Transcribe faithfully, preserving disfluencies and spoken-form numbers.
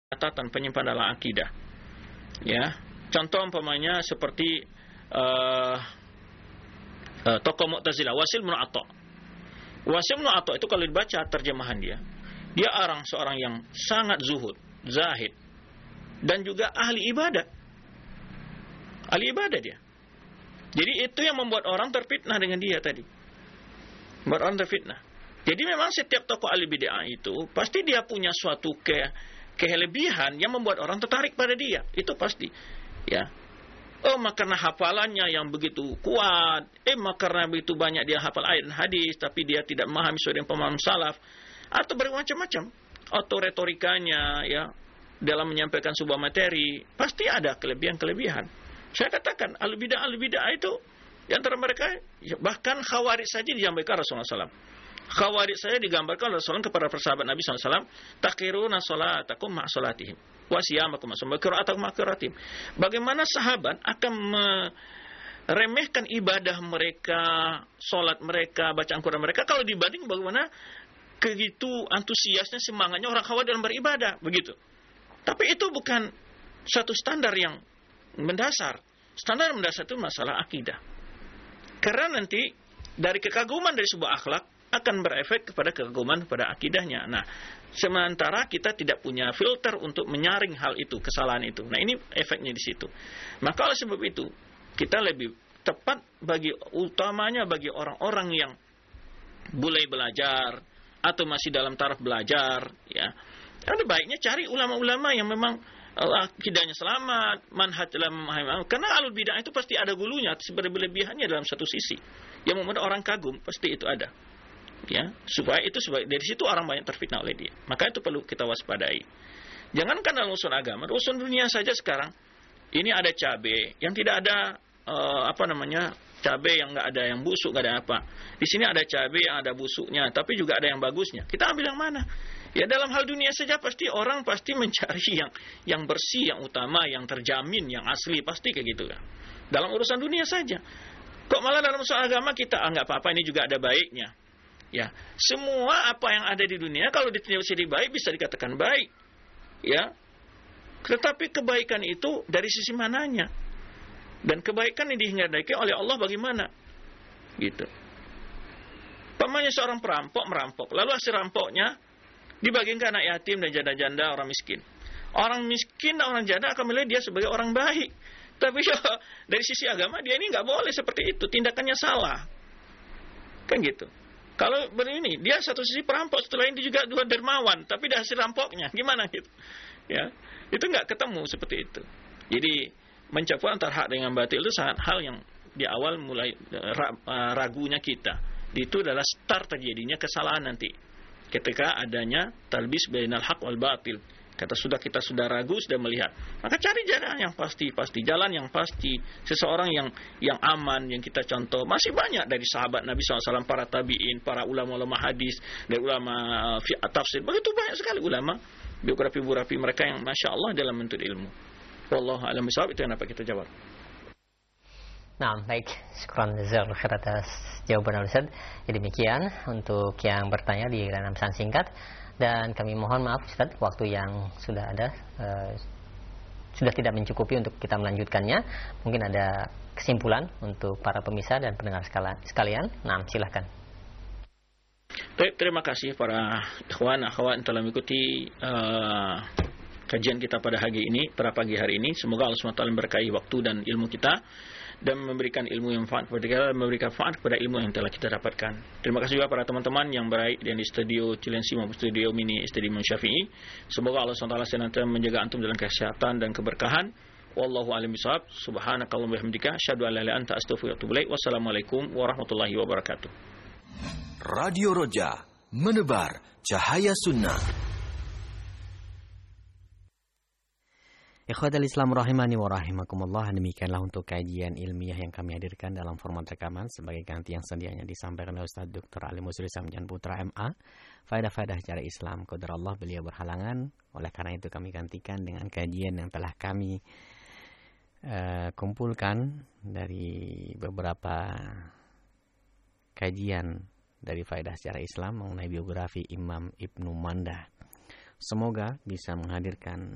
catatan penyimpan dalam akidah. Ya, contoh umpamanya seperti uh, uh, tokoh Mu'tazilah Wasil bin Atha. Wasil bin Atha itu kalau dibaca terjemahan dia, dia orang seorang yang sangat zuhud, zahid, dan juga ahli ibadah. Ahli ibadah dia. Jadi itu yang membuat orang terfitnah dengan dia tadi. Membuat orang terfitnah. Jadi memang setiap tokoh ahli bid'ah itu pasti dia punya suatu ke kelebihan yang membuat orang tertarik pada dia. Itu pasti. Ya. Oh, maka karena hafalannya yang begitu kuat, eh maka karena begitu banyak dia hafal ayat dan hadis, tapi dia tidak memahami sesuai dengan pemahaman salaf, atau bermacam-macam. Atau retorikanya, ya, dalam menyampaikan sebuah materi, pasti ada kelebihan-kelebihan. Saya katakan, al-bid'ah al-bid'ah itu, di antara mereka, bahkan khawarij saja disampaikan Rasulullah shallallahu alaihi wasallam. Khawarij saja digambarkan Rasulullah kepada persahabat Nabi shallallahu alaihi wasallam, takiruna sholatakum ma'asolatihim, wa siyamakum ma'asolatihim, ma'asolatihim. Bagaimana sahabat akan meremehkan ibadah mereka, solat mereka, bacaan Quran mereka, kalau dibanding bagaimana begitu antusiasnya, semangatnya orang khawarij dalam beribadah, begitu. Tapi itu bukan satu standar yang mendasar. Standar mendasar itu masalah akidah. Karena nanti dari kekaguman dari sebuah akhlak akan berefek kepada kekaguman pada akidahnya. Nah, sementara kita tidak punya filter untuk menyaring hal itu, kesalahan itu. Nah, ini efeknya di situ. Maka oleh sebab itu, kita lebih tepat bagi utamanya bagi orang-orang yang mulai belajar atau masih dalam taraf belajar, ya. Ada baiknya cari ulama-ulama yang memang akidahnya selamat, manhaj dalam memahami. Karena alul bid'ah itu pasti ada gulunya, berlebihannya dalam satu sisi. Yang membuat orang kagum, pasti itu ada. Ya, supaya itu supaya dari situ orang banyak terfitnah oleh dia. Maka itu perlu kita waspadai. Jangankan dalam urusan agama, urusan dunia saja sekarang. Ini ada cabai yang tidak ada uh, apa namanya? Cabai yang enggak ada yang busuk, enggak ada apa. Di sini ada cabai yang ada busuknya, tapi juga ada yang bagusnya. Kita ambil yang mana? Ya, dalam hal dunia saja pasti orang pasti mencari yang yang bersih, yang utama, yang terjamin, yang asli, pasti kayak gitu kan. Dalam urusan dunia saja. Kok malah dalam urusan agama kita ah, enggak apa-apa, ini juga ada baiknya. Ya, semua apa yang ada di dunia kalau diterima jadi baik bisa dikatakan baik. Ya. Tetapi kebaikan itu dari sisi mananya? Dan kebaikan yang dihendaki oleh Allah bagaimana? Gitu. Pamannya seorang perampok merampok, lalu hasil rampoknya dibagikan ke anak yatim dan janda-janda orang miskin. Orang miskin dan orang janda akan melihat dia sebagai orang baik. Tapi ya, dari sisi agama dia ini nggak boleh seperti itu, tindakannya salah. Kan gitu. Kalau begini, dia satu sisi perampok, setelah ini juga dua dermawan, tapi dari hasil rampoknya gimana gitu? Ya, itu nggak ketemu seperti itu. Jadi mencampur antara hak dengan batil itu sangat hal yang di awal mulai ragunya kita. Itu adalah start terjadinya kesalahan nanti. Ketika adanya talbis bainal haq wal batil. Kata sudah kita sudah ragu, sudah melihat. Maka cari jalan yang pasti, pasti jalan yang pasti. Seseorang yang yang aman, yang kita contoh. Masih banyak dari sahabat Nabi shallallahu alaihi wasallam, para tabi'in, para ulama-ulama hadis, dari ulama uh, tafsir. Begitu banyak sekali ulama, biografi-biografi mereka yang Masya Allah dalam menuntut ilmu. Wallahu a'lam bishawab, itu yang dapat kita jawab. Nah, baik. Syukran jazakallahu khair atas jawaban Ustaz. Jadi demikian untuk yang bertanya di layanan pesan singkat, dan kami mohon maaf Ustaz, waktu yang sudah ada uh, sudah tidak mencukupi untuk kita melanjutkannya. Mungkin ada kesimpulan untuk para pemirsa dan pendengar sekalian. Nah, silakan. Baik, terima kasih para ikhwan akhwat yang telah mengikuti uh, kajian kita pada pagi ini, pada pagi hari ini. Semoga Allah subhanahu wa taala memberkahi waktu dan ilmu kita, dan memberikan ilmu yang manfaat kepada kita, dan memberikan manfaat kepada ilmu yang telah kita dapatkan. Terima kasih juga para teman-teman yang baik yang di studio Cilensi maupun studio mini Studio Imam Syafi'i. Semoga Allah subhanahu wa taala senantiasa menjaga antum dalam kesehatan dan keberkahan. Wallahu a'lam bishawab. Subhanakallahumma wa bihamdika, asyhadu an la ilaha illa anta, astaghfiruka wa atubu ilaik. Wassalamualaikum warahmatullahi wabarakatuh. Radio Roja, menebar cahaya sunnah. Ikhwatal Islam rahimani wa rahimakumullah, demikianlah untuk kajian ilmiah yang kami hadirkan dalam format rekaman sebagai ganti yang sedianya disampaikan oleh Ustaz Doktor Ali Musri Samjan Putra M A. Faedah-faedah cara Islam, qadar Allah beliau berhalangan, oleh karena itu kami gantikan dengan kajian yang telah kami uh, kumpulkan dari beberapa kajian dari faedah sejarah Islam mengenai biografi Imam Ibnu Mandah. Semoga bisa menghadirkan